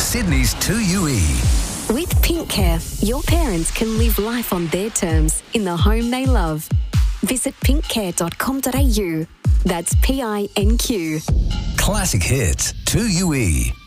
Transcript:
Sydney's 2UE. With Pink Care, your parents can live life on their terms in the home they love. Visit pinkcare.com.au. That's PINQ. Classic Hits 2UE.